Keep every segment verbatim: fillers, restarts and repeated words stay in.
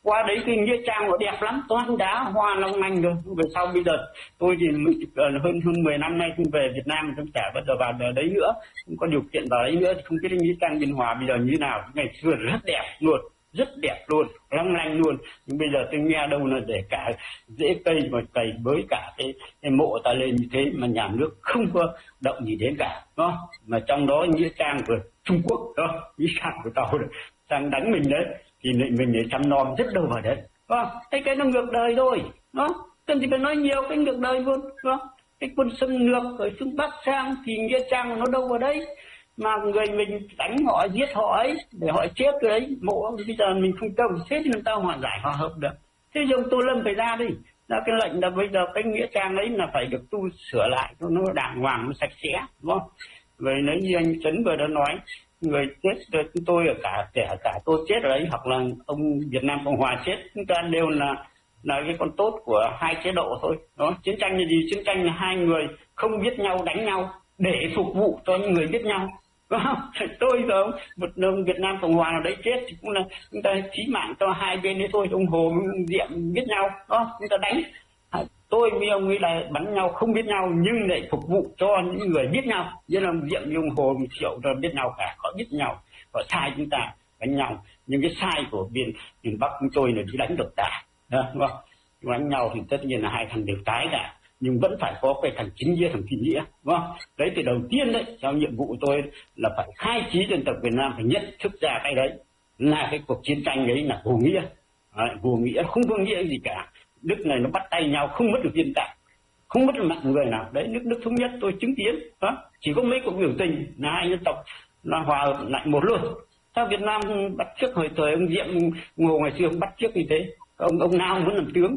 qua đấy cái nghĩa trang nó đẹp lắm, toàn đá hoa long lanh rồi. Về sau bây giờ tôi thì hơn hơn mười năm nay không về Việt Nam, tôi chả bao giờ vào đấy nữa, không có điều kiện vào đấy nữa, thì không biết cái nghĩa trang Biên Hòa bây giờ như nào. Ngày xưa rất đẹp luôn, rất đẹp luôn, long lanh luôn. Nhưng bây giờ tôi nghe đâu là để cả rễ cây mà cày bới cả cái, cái mộ ta lên như thế mà nhà nước không có động gì đến cả, đúng không? Mà trong đó nghĩa trang của Trung Quốc đó, nghĩa trang của tàu đấy sang đánh mình đấy, thì mình để chăm nom rất đâu vào đấy, đúng không? Cái cái nó ngược đời thôi, đó. Cần thì phải nói nhiều cái ngược đời luôn, đúng không? Cái quân xâm lược ở phương Bắc sang thì nghĩa trang nó đâu vào đấy, mà người mình đánh họ, giết họ ấy để họ chết rồi đấy, mộ bây giờ mình không trông, thế thì làm sao hòa giải hòa hợp được. Thế giờ ông Tô Lâm phải ra đi, ra cái lệnh là bây giờ cái nghĩa trang ấy là phải được tu sửa lại cho nó đàng hoàng, nó sạch sẽ, đúng không? Rồi nếu như anh Trấn vừa đã nói, người chết chúng tôi ở cả kẻ cả tôi chết ở đấy, hoặc là ông Việt Nam Cộng Hòa chết, chúng ta đều là là cái con tốt của hai chế độ thôi. Đó, chiến tranh là gì? Chiến tranh là hai người không biết nhau đánh nhau để phục vụ cho những người biết nhau. Tôi rồi một ông Việt Nam Cộng Hòa nào đấy chết thì cũng là chúng ta chí mạng cho hai bên đấy thôi. Ông Hồ với ông Diệm biết nhau, đó, chúng ta đánh. Tôi với ông ấy là bắn nhau không biết nhau nhưng lại phục vụ cho những người biết nhau. Như là ông Diệm với ông Hồ ông Triệu cho biết nhau cả, họ biết nhau, họ sai chúng ta đánh nhau. Nhưng cái sai của bên miền Bắc chúng tôi là đi đánh độc tài, đúng không? Đánh nhau thì tất nhiên là hai thằng đều tái cả, nhưng vẫn phải có cái thằng chính nghĩa, thằng chính nghĩa, đúng không? Đấy thì đầu tiên đấy, trong nhiệm vụ tôi là phải khai trí dân tộc Việt Nam phải nhận thức ra cái đấy là cái cuộc chiến tranh đấy là vô nghĩa, đấy, vô nghĩa, không có nghĩa gì cả. Nước này nó bắt tay nhau, không mất được dân tộc, không mất được mạng người nào. Đấy, nước nước thống nhất tôi chứng kiến, đó, chỉ có mấy cuộc biểu tình là hai dân tộc là hòa hợp lại một luôn. Sao Việt Nam bắt chước hồi thời ông Diệm Ngô ngày xưa ông bắt chước như thế, ông ông nào muốn làm tướng,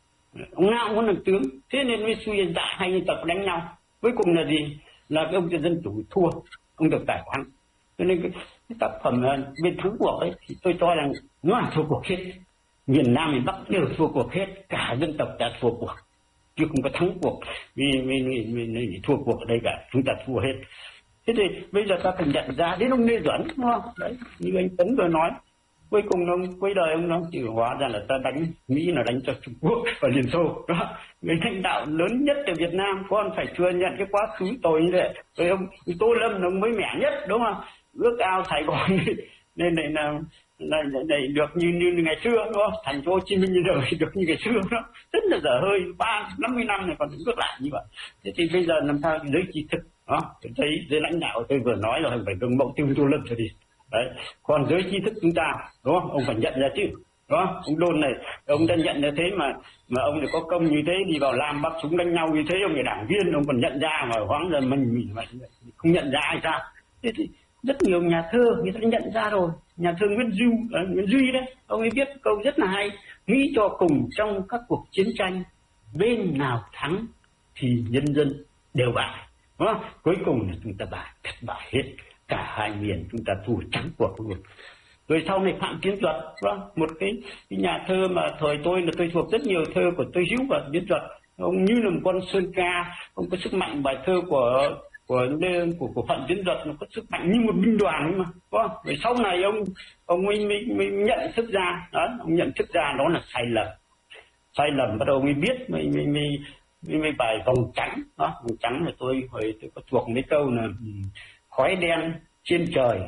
ông nào muốn làm tướng, thế nên mới suy dạ hai dân tộc đánh nhau. Cuối cùng là gì? Là cái ông dân chủ thua, ông được tài khoản. Cho nên cái, cái tác phẩm bên thắng cuộc ấy thì tôi cho rằng nó là thua cuộc hết, miền Nam miền Bắc đều thua cuộc hết, cả dân tộc đã thua cuộc, chứ không có thắng cuộc vì vì, vì, vì, vì thua cuộc ở đây cả, chúng ta thua hết. Thế thì bây giờ ta phải nhận ra đến ông Lê Duẩn, đúng không? Đấy, như anh Tấn vừa nói, cuối cùng ông cuối đời ông nó chỉ hóa ra là ta đánh Mỹ, là đánh cho Trung Quốc và Liên Xô, đó. Người lãnh đạo lớn nhất ở Việt Nam con phải thừa nhận cái quá khứ tồi như vậy. Rồi ông Tô Lâm ông mới mẻ nhất, đúng không? Ước ao Sài Gòn nên này là này, này được như như ngày xưa, đúng không? Thành phố Hồ Chí Minh như đời được như ngày xưa, đó. Rất là dở hơi, ba năm mươi năm này còn ngược lại như vậy. Thế thì bây giờ làm sao giới trí thức, đó, thấy giới lãnh đạo tôi vừa nói rồi phải gương mẫu tiêu Tô Lâm rồi đi. Đấy, còn giới trí thức chúng ta, đúng không? Ông phải nhận ra chứ, đúng không? Ông Đôn này, ông đã nhận ra thế mà mà ông lại có công như thế, đi vào làm bắt súng đánh nhau như thế, ông là đảng viên, ông còn nhận ra mà hoáng ra mình mình vậy không nhận ra hay sao? Thế thì rất nhiều nhà thơ người ta đã nhận ra rồi. Nhà thơ Nguyễn Duy, uh, Nguyễn Duy đấy, ông ấy viết câu rất là hay: nghĩ cho cùng trong các cuộc chiến tranh, bên nào thắng thì nhân dân đều bại, đúng không? Cuối cùng là chúng ta bại, thất bại hết, cả hai miền chúng ta thua trắng cuộc luôn. Rồi sau này Phạm Tiến Duật, vâng, một cái, cái nhà thơ mà thời tôi là tôi thuộc rất nhiều thơ của Tôi Hữu và Tiến Duật. Ông như là một con sơn ca, ông có sức mạnh. Bài thơ của của của, của Phạm Tiến Duật nó có sức mạnh như một binh đoàn mà, vâng. Rồi sau này ông ông mới, mới, mới nhận thức ra, đó, ông nhận thức ra đó là sai lầm, sai lầm bắt đầu mới biết, mới mới mới, mới, mới bài Vòng Trắng, đó, Vòng Trắng là tôi hồi tôi có thuộc mấy câu là khói đen trên trời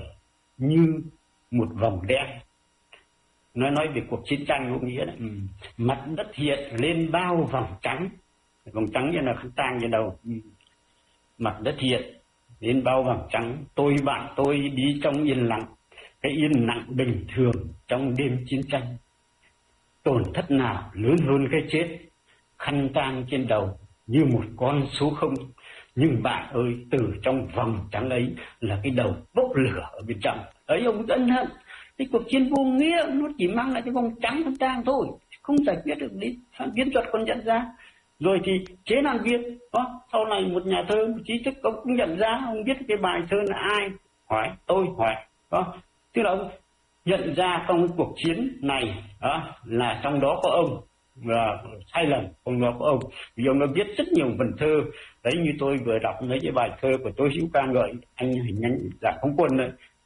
như một vòng đen. Nói nói về cuộc chiến tranh có nghĩa là ừ, mặt đất hiện lên bao vòng trắng, vòng trắng như là khăn tang như đầu, ừ. Mặt đất hiện lên bao vòng trắng, tôi bạn tôi đi trong yên lặng, cái yên lặng bình thường trong đêm chiến tranh. Tổn thất nào lớn hơn cái chết, khăn tang trên đầu như một con số không. Nhưng bạn ơi, từ trong vòng trắng ấy là cái đầu bốc lửa ở bên trong. Ấy ông ân hận, cái cuộc chiến vô nghĩa nó chỉ mang lại cái vòng trắng khăn tang thôi, không giải quyết được đi. Phạm Tiến Duật còn nhận ra. Rồi thì Chế Lan Viên, đó, sau này một nhà thơ, một trí thức, ông cũng nhận ra, ông viết cái bài thơ là ai? Hỏi, tôi hỏi. Đó. Tức là ông nhận ra trong cái cuộc chiến này, đó, là trong đó có ông, và sai lầm trong đó có ông. Vì ông đã viết rất nhiều vần thơ. Đấy, như tôi vừa đọc mấy cái bài thơ của Tôi Hữu ca ngợi anh hình nhân Giả Phóng Quân đấy.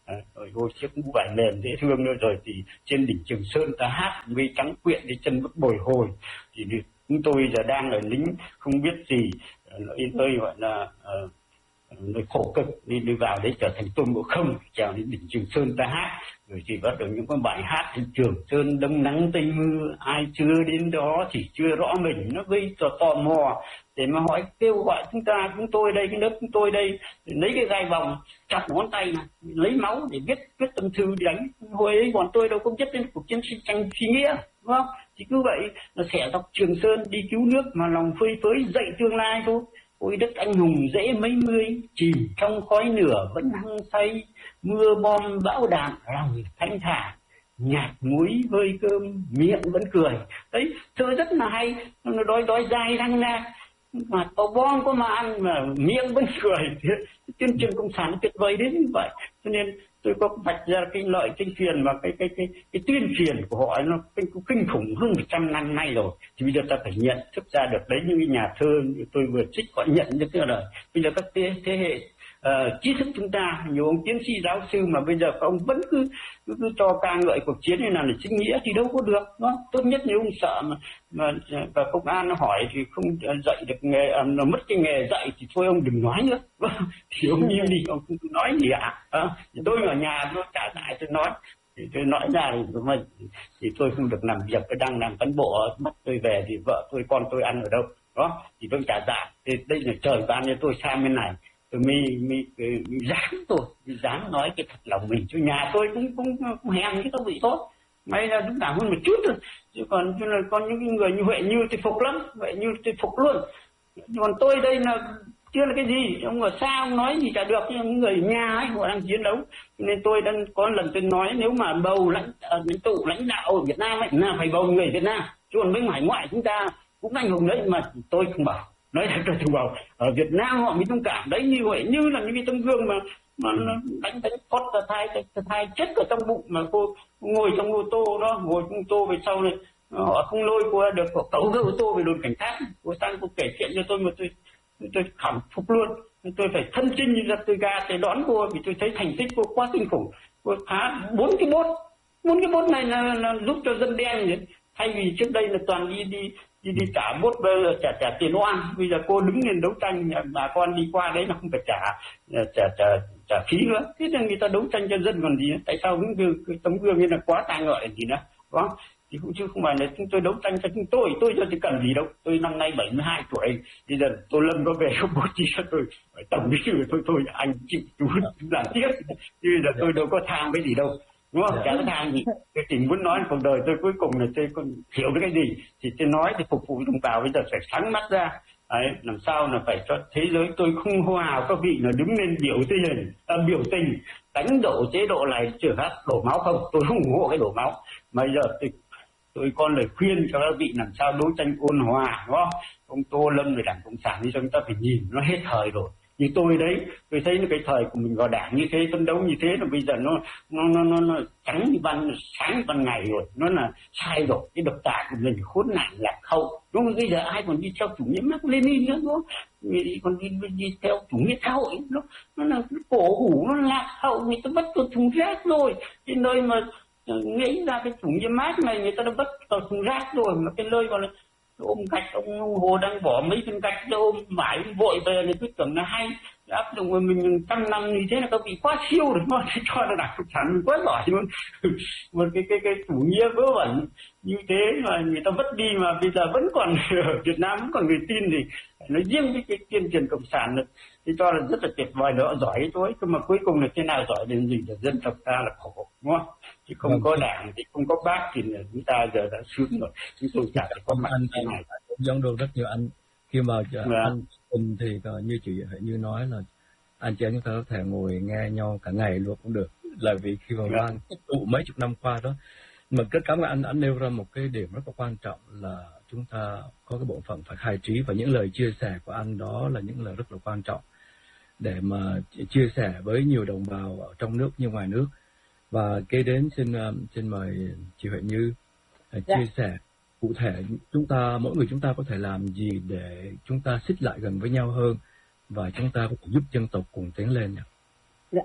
À, rồi đôi chiếc mũ vải mềm dễ thương nữa, rồi thì trên đỉnh Trường Sơn ta hát mây trắng quyện đi chân bước bồi hồi. Thì chúng tôi giờ đang ở lính không biết gì, nơi nơi gọi là uh, nơi khổ cực, đi đi vào đấy trở thành Tôn Ngộ Không, trèo đến đỉnh Trường Sơn ta hát. Rồi thì bắt đầu những cái bài hát thì Trường Sơn đông nắng tây mưa, ai chưa đến đó thì chưa rõ mình, nó gây cho tò mò để mà hỏi kêu gọi chúng ta, chúng tôi đây, cái nước chúng tôi đây, lấy cái gai vòng chọc ngón tay này, lấy máu để viết viết tâm thư đi đánh. Hồi ấy bọn tôi đâu có biết đến cuộc chiến tranh phi nghĩa, đúng không? Thì cứ vậy là xẻ dọc Trường Sơn đi cứu nước mà lòng phơi phới dậy tương lai thôi. Ôi đất anh hùng dễ mấy mươi, chìm trong khói lửa vẫn hăng say, mưa bom bão đạn lòng thanh thản, nhạt muối vơi cơm miệng vẫn cười. Đấy, thơ rất là hay, nó đói đói dai răng nạc mà có bom có mà ăn mà miệng vẫn cười. Tuyên truyền cộng sản tuyệt vời đến như vậy. Cho nên tôi có vạch ra cái lợi cái phiền và cái cái cái cái tuyên truyền của họ nó kinh, kinh khủng hơn một trăm năm nay rồi. Thì bây giờ ta phải nhận thức ra được đấy, những cái nhà thơ tôi vừa trích họ nhận được cái đời. Bây giờ các thế, thế hệ uh, trí thức chúng ta, nhiều ông tiến sĩ giáo sư mà bây giờ các ông vẫn cứ cứ, cứ cho ca ngợi cuộc chiến này là chính nghĩa thì đâu có được, đúng không? Tốt nhất nếu ông sợ mà mà và công an nó hỏi thì không dạy được nghề, à, nó mất cái nghề dạy thì thôi ông đừng nói nữa. Thì ông im đi, ông không nói gì ạ. À, tôi ở nhà tôi trả lại tôi nói, thì tôi nói ra thì, mà, thì tôi không được làm việc, tôi đang làm cán bộ, bắt tôi về thì vợ tôi con tôi ăn ở đâu đó thì tôi trả dạ. Thì đây là trời ban cho tôi sang bên này, tôi mi mi dám tôi dám nói cái thật lòng mình cho nhà tôi cũng cũng, cũng hèn cái tôi bị tốt. May là đúng cảm hơn một chút thôi, chứ còn chứ là con những người như Huệ Như tôi phục lắm, Huệ Như tôi phục luôn. Còn tôi đây là chưa là cái gì, ông ở xa ông nói gì chả được, những người ở nhà ấy họ đang chiến đấu. Nên tôi đang có lần tôi nói nếu mà bầu lãnh lãnh tụ lãnh đạo ở Việt Nam ấy là phải bầu người Việt Nam, chứ còn bên hải ngoại chúng ta cũng anh hùng đấy mà tôi không bảo. Nói thật tôi không bảo, ở Việt Nam họ mới thông cảm đấy, như Huệ Như là những cái tấm gương mà mà đánh đánh phốt là thai thai chết ở trong bụng mà cô ngồi trong ô tô đó, ngồi trong ô tô về sau này họ không lôi cô được, họ cẩu cái ô tô về đồn cảnh sát. Cô sang cô kể chuyện cho tôi mà tôi tôi cảm phục luôn. Tôi phải thân chinh như ra tôi ga để đón cô vì tôi thấy thành tích cô quá kinh khủng. Cô phá bốn cái bốt, bốn cái bốt này là, là giúp cho dân đen vậy. Thay vì trước đây là toàn đi đi đi đi trả bốt trả trả tiền oan, bây giờ cô đứng lên đấu tranh, bà con đi qua đấy là không phải trả trả trả trả phí nữa. Thế nên người ta đấu tranh cho dân còn gì nữa. Tại sao những cái tấm gương như là quá ta ngợi gì nữa, đúng không? Thì cũng chứ không phải là chúng tôi đấu tranh cho chúng tôi, tôi cho tôi cần gì đâu. Tôi năm nay bảy mươi hai tuổi, bây giờ tôi Lâm có về không bố trí cho tôi tổng bí thư thôi thôi anh chịu chú làm tiếp, chứ bây giờ tôi đâu có tham cái gì đâu, đúng không? Chả có tham gì. Tôi chỉ muốn nói cuộc đời tôi cuối cùng là tôi còn hiểu được cái gì thì tôi nói thì phục vụ đồng bào. Bây giờ phải sáng mắt ra. Đấy, làm sao là phải cho thế giới tôi không hô hào các vị là đứng lên biểu tình, à, biểu tình đánh đổ chế độ này trừ hát đổ máu không, tôi không ủng hộ cái đổ máu. Mà giờ tôi, tôi có lời khuyên cho các vị làm sao đấu tranh ôn hòa, đúng không? Ông Tô Lâm về Đảng Cộng sản thì chúng ta phải nhìn nó hết thời rồi. Như tôi đấy, tôi thấy cái thời của mình vào đảng như thế, phấn đấu như thế là bây giờ nó nó nó nó, nó trắng như ban sáng như ban ngày rồi, nó là sai rồi. Cái độc tài của mình khốn nạn lạc hậu, đúng không? Bây giờ ai còn đi theo chủ nghĩa Mác Lênin nữa, đúng không? Người còn đi, đi, đi theo chủ nghĩa xã hội, nó nó là nó cổ hủ, nó lạc hậu, người ta bắt vào thùng rác rồi. Cái nơi mà nghĩ ra cái chủ nghĩa Mác này người ta đã bắt vào thùng rác rồi, mà cái nơi gọi là ôm gạch, ông, ông Hồ đang bỏ mấy viên gạch cho ôm vải vội về thì cứ tưởng là hay áp dụng của mình trăm năm như thế là các vị quá siêu rồi, mà cho là Đảng Cộng sản mình quá giỏi luôn. Một cái cái cái chủ nghĩa vớ vẩn như thế mà người ta vứt đi mà bây giờ vẫn còn ở Việt Nam vẫn còn người tin thì nói riêng với cái tuyên truyền Cộng sản được thì cho là rất là tuyệt vời, nó giỏi thôi. Nhưng mà cuối cùng là thế nào giỏi đến gì là dân tộc ta là khổ, đúng không? Chứ không có đảng thì không có bác thì chúng ta giờ đã sướng rồi, chúng tôi chả phải có mặt thế này. Cũng giống được rất nhiều anh khi mà anh cùng thì như chị như nói là anh chị em chúng ta có thể ngồi nghe nhau cả ngày luôn cũng được, là vì khi mà ban tụ mấy chục năm qua đó. Mà rất cảm ơn anh anh nêu ra một cái điểm rất là quan trọng là chúng ta có cái bộ phận phải khai trí, và những lời chia sẻ của anh đó là những lời rất là quan trọng để mà chia sẻ với nhiều đồng bào ở trong nước như ngoài nước. Và kế đến xin xin mời chị Huệ Như chia dạ. sẻ cụ thể chúng ta mỗi người chúng ta có thể làm gì để chúng ta xích lại gần với nhau hơn và chúng ta có thể giúp dân tộc cùng tiến lên nhỉ? Dạ.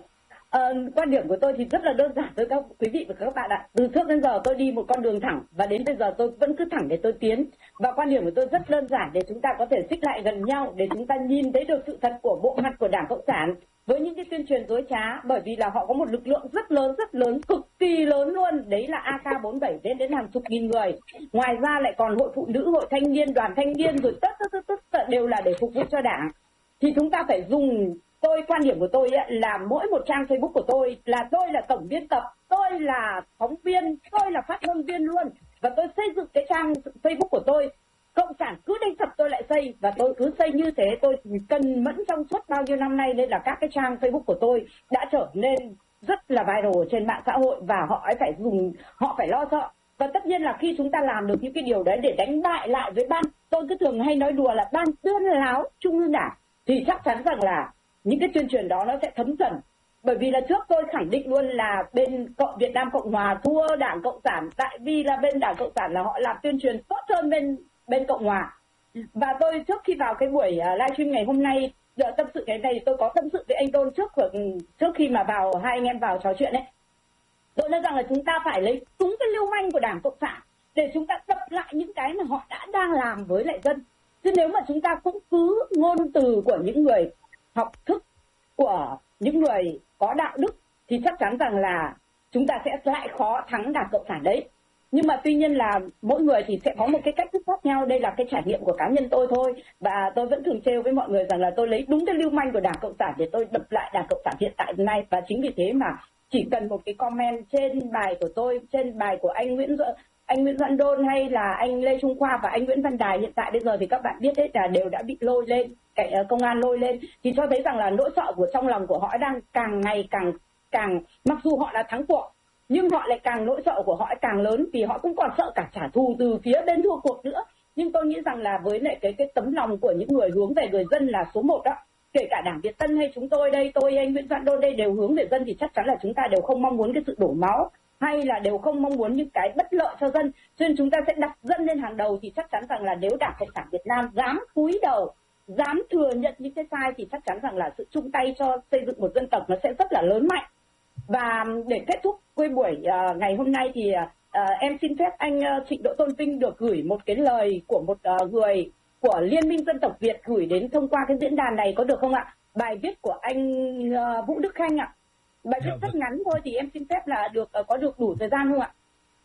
Ờ, quan điểm của tôi thì rất là đơn giản với các quý vị và các bạn ạ. Từ trước đến giờ tôi đi một con đường thẳng và đến bây giờ tôi vẫn cứ thẳng để tôi tiến. Và quan điểm của tôi rất đơn giản để chúng ta có thể xích lại gần nhau, để chúng ta nhìn thấy được sự thật của bộ mặt của Đảng Cộng sản với những cái tuyên truyền dối trá, bởi vì là họ có một lực lượng rất lớn, rất lớn, cực kỳ lớn luôn. Đấy là a ca bốn mươi bảy đến đến hàng chục nghìn người. Ngoài ra lại còn hội phụ nữ, hội thanh niên, đoàn thanh niên rồi tất tất tất tất đều là để phục vụ cho Đảng. Thì chúng ta phải dùng, tôi quan điểm của tôi ấy, là mỗi một trang Facebook của tôi là tôi là tổng biên tập, tôi là phóng viên, tôi là phát ngôn viên luôn, và tôi xây dựng cái trang Facebook của tôi. Cộng sản cứ đánh sập tôi lại xây, và tôi cứ xây như thế. Tôi cần mẫn trong suốt bao nhiêu năm nay nên là các cái trang Facebook của tôi đã trở nên rất là viral trên mạng xã hội, và họ ấy phải dùng, họ phải lo sợ. Và tất nhiên là khi chúng ta làm được những cái điều đấy để đánh bại lại với ban, tôi cứ thường hay nói đùa là ban tuyên láo Trung ương Đảng, thì chắc chắn rằng là những cái tuyên truyền đó nó sẽ thấm dần. Bởi vì là trước tôi khẳng định luôn là bên Cộng Việt Nam Cộng Hòa thua Đảng Cộng sản, tại vì là bên Đảng Cộng sản là họ làm tuyên truyền tốt hơn bên bên Cộng Hòa. Và tôi trước khi vào cái buổi livestream ngày hôm nay tâm sự cái này, tôi có tâm sự với anh Tôn trước trước khi mà vào hai anh em vào trò chuyện ấy. Tôi nói rằng là chúng ta phải lấy đúng cái lưu manh của Đảng Cộng sản để chúng ta đập lại những cái mà họ đã đang làm với lại dân. Chứ nếu mà chúng ta cũng cứ ngôn từ của những người học thức, của những người có đạo đức, thì chắc chắn rằng là chúng ta sẽ lại khó thắng Đảng Cộng sản đấy. Nhưng mà tuy nhiên là mỗi người thì sẽ có một cái cách thức khác nhau. Đây là cái trải nghiệm của cá nhân tôi thôi. Và tôi vẫn thường trêu với mọi người rằng là tôi lấy đúng cái lưu manh của Đảng Cộng sản để tôi đập lại Đảng Cộng sản hiện tại nay. Và chính vì thế mà chỉ cần một cái comment trên bài của tôi, trên bài của anh Nguyễn anh Nguyễn Văn Đôn hay là anh Lê Trung Khoa và anh Nguyễn Văn Đài hiện tại bây giờ thì các bạn biết đấy là đều đã bị lôi lên, công an lôi lên, thì cho thấy rằng là nỗi sợ của trong lòng của họ đang càng ngày càng càng mặc dù họ đã thắng cuộc nhưng họ lại càng nỗi sợ của họ càng lớn, vì họ cũng còn sợ cả trả thù từ phía bên thua cuộc nữa. Nhưng tôi nghĩ rằng là với lại cái cái tấm lòng của những người hướng về người dân là số một đó, kể cả Đảng Việt Tân hay chúng tôi đây, tôi anh Nguyễn Văn Đôn đây đều hướng về dân, thì chắc chắn là chúng ta đều không mong muốn cái sự đổ máu hay là đều không mong muốn những cái bất lợi cho dân, cho nên chúng ta sẽ đặt dân lên hàng đầu. Thì chắc chắn rằng là nếu Đảng Cộng sản Việt Nam dám cúi đầu, dám thừa nhận những cái sai, thì chắc chắn rằng là sự chung tay cho xây dựng một dân tộc nó sẽ rất là lớn mạnh. Và để kết thúc cái buổi uh, ngày hôm nay thì uh, em xin phép anh uh, Trịnh Đỗ Tôn Vinh được gửi một cái lời của một uh, người của Liên minh Dân tộc Việt gửi đến thông qua cái diễn đàn này, có được không ạ? Bài viết của anh uh, Vũ Đức Khanh ạ. Bài viết rất ngắn thôi, thì em xin phép là được uh, có được đủ thời gian không ạ?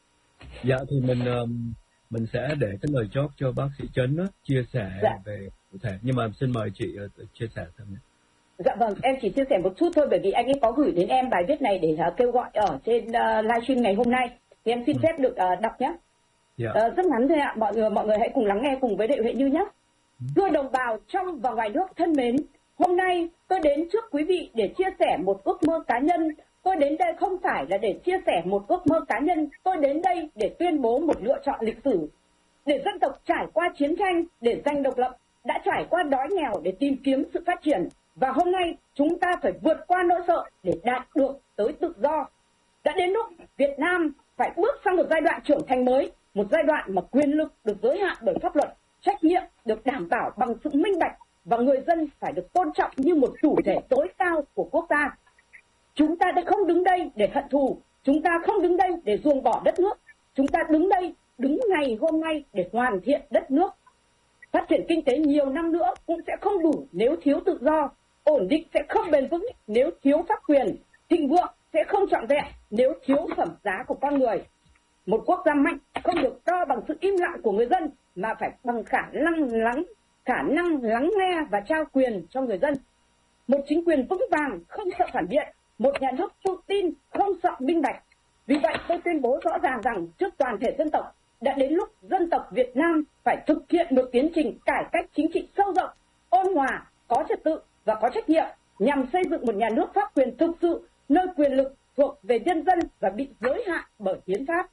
Dạ thì mình uh, mình sẽ để cái lời chót cho bác sĩ Trấn đó, chia sẻ dạ. về cụ thể, nhưng mà xin mời chị uh, chia sẻ thêm. Dạ vâng, em chỉ chia sẻ một chút thôi, bởi vì anh ấy có gửi đến em bài viết này để uh, kêu gọi ở trên uh, livestream ngày hôm nay, thì em xin ừ. phép được uh, đọc nhé. Dạ. Uh, rất ngắn thôi ạ, mọi người mọi người hãy cùng lắng nghe cùng với Đệ Huệ Như nhé. Ừ. Thưa đồng bào trong và ngoài nước thân mến, hôm nay tôi đến trước quý vị để chia sẻ một ước mơ cá nhân. Tôi đến đây không phải là để chia sẻ một ước mơ cá nhân, tôi đến đây để tuyên bố một lựa chọn lịch sử. Để dân tộc trải qua chiến tranh, để giành độc lập, đã trải qua đói nghèo để tìm kiếm sự phát triển. Và hôm nay chúng ta phải vượt qua nỗi sợ để đạt được tới tự do. Đã đến lúc Việt Nam phải bước sang một giai đoạn trưởng thành mới, một giai đoạn mà quyền lực được giới hạn bởi pháp luật, trách nhiệm được đảm bảo bằng sự minh bạch, và người dân phải được tôn trọng như một chủ thể tối cao của quốc gia. Chúng ta đã không đứng đây để hận thù, chúng ta không đứng đây để ruồng bỏ đất nước, chúng ta đứng đây, đứng ngày hôm nay để hoàn thiện đất nước. Phát triển kinh tế nhiều năm nữa cũng sẽ không đủ nếu thiếu tự do, ổn định sẽ không bền vững nếu thiếu pháp quyền, thịnh vượng sẽ không trọn vẹn nếu thiếu phẩm giá của con người. Một quốc gia mạnh không được đo bằng sự im lặng của người dân, mà phải bằng khả năng lắng, khả năng lắng nghe và trao quyền cho người dân. Một chính quyền vững vàng không sợ phản biện, một nhà nước tự tin không sợ minh bạch. Vì vậy tôi tuyên bố rõ ràng rằng trước toàn thể dân tộc, đã đến lúc dân tộc Việt Nam phải thực hiện một tiến trình cải cách chính trị sâu rộng, ôn hòa, có trật tự và có trách nhiệm, nhằm xây dựng một nhà nước pháp quyền thực sự, nơi quyền lực thuộc về nhân dân và bị giới hạn bởi hiến pháp.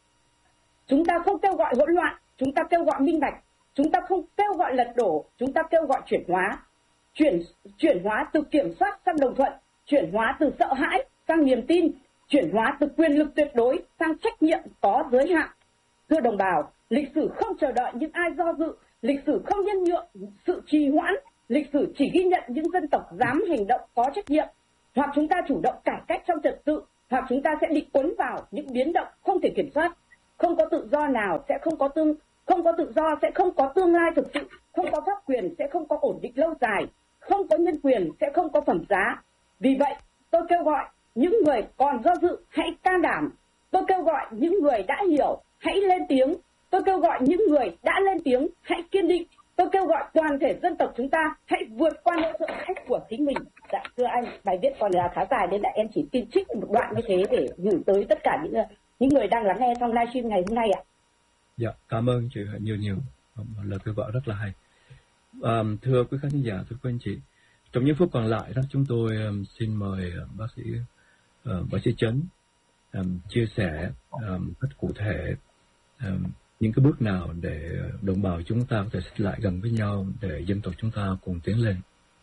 Chúng ta không kêu gọi hỗn loạn, chúng ta kêu gọi minh bạch. Chúng ta không kêu gọi lật đổ, chúng ta kêu gọi chuyển hóa. Chuyển, chuyển hóa từ kiểm soát sang đồng thuận, chuyển hóa từ sợ hãi sang niềm tin, chuyển hóa từ quyền lực tuyệt đối sang trách nhiệm có giới hạn. Thưa đồng bào, lịch sử không chờ đợi những ai do dự, lịch sử không nhân nhượng sự trì hoãn, lịch sử chỉ ghi nhận những dân tộc dám hành động có trách nhiệm. hoặc chúng ta chủ động cải cách trong trật tự, hoặc chúng ta sẽ bị cuốn vào những biến động không thể kiểm soát. Không có tự do nào sẽ không có tương không có tự do sẽ không có tương lai thực sự, không có pháp quyền sẽ không có ổn định lâu dài, không có nhân quyền sẽ không có phẩm giá. Vì vậy, tôi kêu gọi những người còn do dự hãy can đảm. Tôi kêu gọi những người đã hiểu hãy lên tiếng. Tôi kêu gọi những người đã lên tiếng hãy kiên định. Tôi kêu gọi toàn thể dân tộc chúng ta hãy vượt qua nỗi sợ hãi của chính mình. Dạ, thưa anh, bài viết còn là khá dài nên là em chỉ tin trích một đoạn như thế để gửi tới tất cả những những người đang lắng nghe trong livestream ngày hôm nay ạ. Dạ, cảm ơn chị nhiều nhiều. Một lời kêu gọi rất là hay. À, thưa quý khán giả, thưa quý anh chị, trong những phút còn lại đó, chúng tôi um, xin mời uh, bác sĩ uh, bác sĩ Chấn um, chia sẻ um, rất cụ thể um, những cái bước nào để đồng bào chúng ta có thể xích lại gần với nhau để dân tộc chúng ta cùng tiến lên.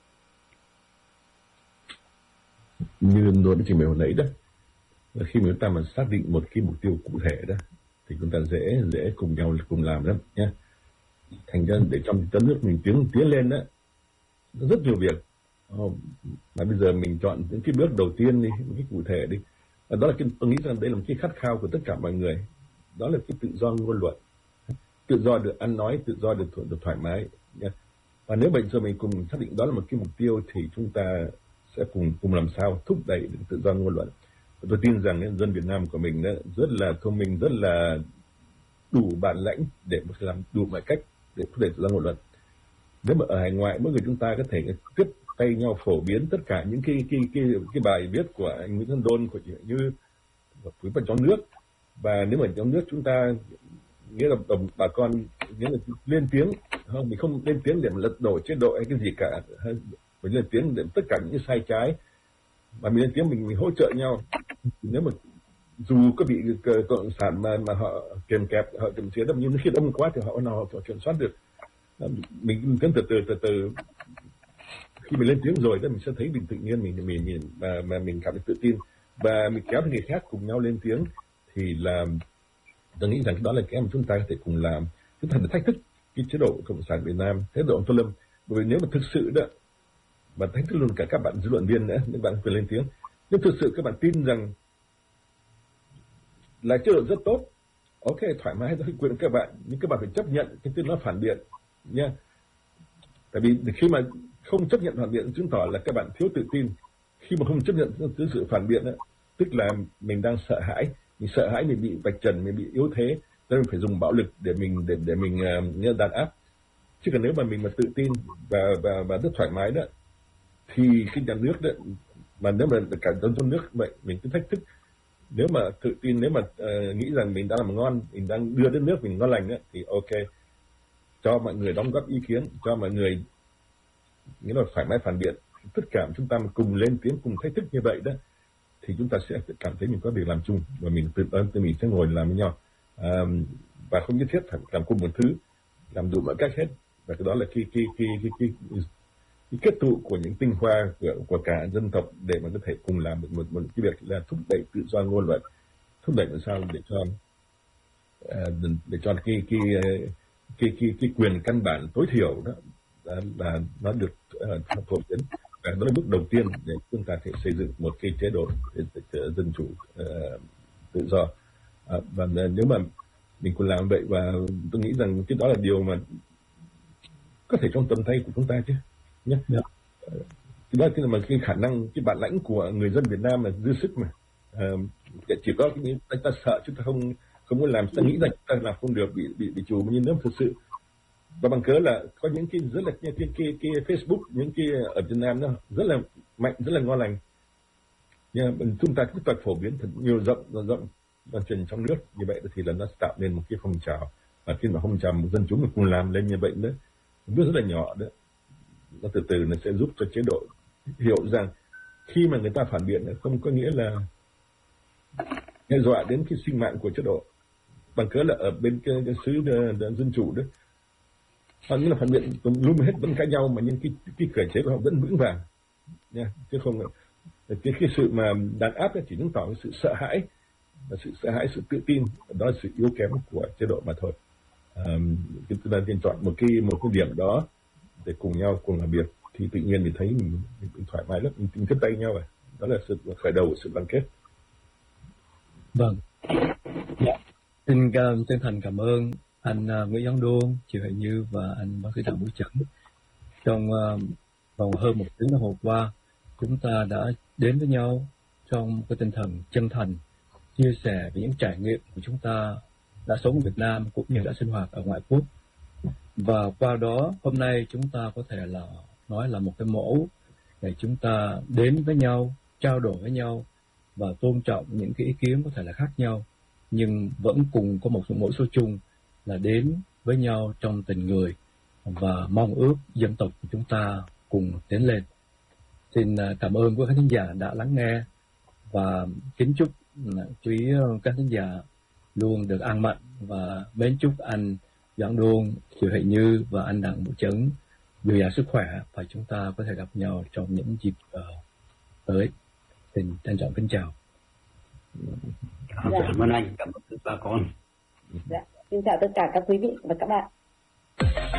Như tôi đã trình bày hồi nãy đó, là khi mà chúng ta mà xác định một cái mục tiêu cụ thể đó thì chúng ta dễ dễ cùng nhau cùng làm lắm nhé. Thành ra để trong đất nước mình tiến tiến lên đó rất nhiều việc, mà bây giờ mình chọn những cái bước đầu tiên đi, một cái cụ thể đi, và đó là cái, tôi nghĩ rằng đây là một cái khát khao của tất cả mọi người, đó là cái tự do ngôn luận, tự do được ăn nói, tự do được được thoải mái nhé. Và nếu bây giờ mình cùng xác định đó là một cái mục tiêu thì chúng ta sẽ cùng cùng làm sao thúc đẩy được tự do ngôn luận. Tôi tin rằng dân Việt Nam của mình rất là thông minh, rất là đủ bản lãnh để làm đủ mọi cách để thúc đẩy tự do ngôn luận. Nếu mà ở hải ngoại, mỗi người chúng ta có thể tiếp tay nhau phổ biến tất cả những cái cái cái cái bài viết của anh Nguyễn Văn Đôn, của như quý vào trong nước, và nếu mà trong nước chúng ta nghĩa là đồng bà con nghĩa là lên tiếng, không mình không lên tiếng để mà lật đổ chế độ hay cái gì cả, mình lên tiếng để tất cả những cái sai trái, mà mình lên tiếng mình, mình hỗ trợ nhau. Nếu mà dù có bị cộng sản mà mà họ kèm kẹp, họ chậm chế đâm, nhưng khi đông quá thì họ nào họ kiểm soát được. Mình cứ từ từ từ từ khi mình lên tiếng rồi đó, mình sẽ thấy mình tự nhiên mình mình mình mà mà mình cảm thấy tự tin, và mình kéo người khác cùng nhau lên tiếng, thì là tôi nghĩ rằng đó là cái mà chúng ta có thể cùng làm. Chúng ta phải thách thức cái chế độ cộng sản Việt Nam, chế độ Tô Lâm, bởi vì nếu mà thực sự đó, và thách thức luôn cả các bạn dư luận viên nữa, những bạn phải lên tiếng. Nhưng thực sự các bạn tin rằng là chế độ rất tốt, ok, thoải mái thôi, quyền các bạn, nhưng các bạn phải chấp nhận cái tiếng nói phản biện nha. Tại vì khi mà không chấp nhận phản biện chứng tỏ là các bạn thiếu tự tin. Khi mà không chấp nhận cái sự phản biện đó, tức là mình đang sợ hãi, mình sợ hãi mình bị vạch trần, mình bị yếu thế, nên mình phải dùng bạo lực để mình để để mình uh, đàn áp. Chứ còn nếu mà mình mà tự tin và và và rất thoải mái đó, thì cái nhà nước đó, mà nếu mà cả dân trong nước vậy, mình cứ thách thức. Nếu mà tự tin, nếu mà uh, nghĩ rằng mình đang làm ngon, mình đang đưa đất nước mình ngon lành đó, thì ok, cho mọi người đóng góp ý kiến, cho mọi người nghĩa là thoải mái phản biện. Tất cả chúng ta cùng lên tiếng, cùng thách thức như vậy đó, thì chúng ta sẽ cảm thấy mình có việc làm chung, và mình tự ơn tự mình sẽ ngồi làm với nhau, à, và không nhất thiết phải làm cùng một thứ, làm đủ mọi cách hết. Và cái đó là cái cái cái cái, cái, cái, cái kết tụ của những tinh hoa của, của cả dân tộc, để mà có thể cùng làm một, một, một cái việc là thúc đẩy tự do ngôn luận, thúc đẩy làm sao để cho uh, để cho cái cái cái cái cái quyền căn bản tối thiểu đó là, là nó được uh, phổ biến. Và đó là bước đầu tiên để chúng ta thể xây dựng một cái chế độ dân chủ uh, tự do. Uh, và nếu mà mình cùng làm vậy, và tôi nghĩ rằng cái đó là điều mà có thể trong tầm tay của chúng ta chứ nhé. Yeah. Uh, cái đó là mà cái khả năng, cái bản lãnh của người dân Việt Nam là dư sức mà. Uh, chỉ có cái chúng ta sợ, chúng ta không không muốn làm, chúng ta nghĩ rằng chúng ta làm không được, bị bị bị trù. Nhưng nếu thực sự, và bằng cớ là có những cái rất là cái cái cái, cái Facebook, những cái ở Việt Nam nó rất là mạnh, rất là ngon lành, nhưng mà chúng ta cứ toàn phổ biến thật nhiều, rộng rộng rộng lan truyền trong nước như vậy, thì là nó tạo nên một cái phong trào, và khi mà phong trào một dân chúng mình cùng làm lên như vậy nữa, bước rất là nhỏ đó, nó từ từ nó sẽ giúp cho chế độ hiểu rằng khi mà người ta phản biện không có nghĩa là đe dọa đến cái sinh mạng của chế độ. Bằng cớ là ở bên cái, cái xứ dân chủ đó, họ nghĩ là phản biện luôn hết vẫn cãi nhau, mà những cái cái cơ chế của họ vẫn vững vàng nha, chứ không cái cái sự mà đàn áp chỉ chứng tỏ cái sự sợ hãi, và sự sợ hãi, sự tự tin, đó là sự yếu kém của chế độ mà thôi. À, chúng ta nên chọn một cái một cái điểm đó để cùng nhau cùng làm việc, thì tự nhiên mình thấy mình, mình, mình thoải mái lắm, mình, mình kết tay nhau rồi. đó là sự khởi đầu của sự đoàn kết. Vâng. Dạ. Xin uh, chân thành cảm ơn anh uh, Nguyễn Văn Đôn, chị Huệ Như và anh bác sĩ Đặng Vũ Chấn. Trong uh, vòng hơn một tiếng đồng hồ qua, chúng ta đã đến với nhau trong cái tinh thần chân thành, chia sẻ về những trải nghiệm của chúng ta đã sống ở Việt Nam cũng như đã sinh hoạt ở ngoại quốc. Và qua đó, hôm nay chúng ta có thể là nói là một cái mẫu để chúng ta đến với nhau, trao đổi với nhau và tôn trọng những cái ý kiến có thể là khác nhau, nhưng vẫn cùng có một mỗi số chung là đến với nhau trong tình người và mong ước dân tộc của chúng ta cùng tiến lên. Xin cảm ơn quý khán thính giả đã lắng nghe và kính chúc quý các thính giả luôn được an mạnh và mến chúc anh Doãn Đôn, chị Huệ Như và anh Đặng Vũ Chấn dồi dào sức khỏe và chúng ta có thể gặp nhau trong những dịp uh, tới. Xin trân trọng kính chào. Dạ. Cảm ơn anh, cảm ơn bà con. Dạ. Xin chào tất cả các quý vị và các bạn.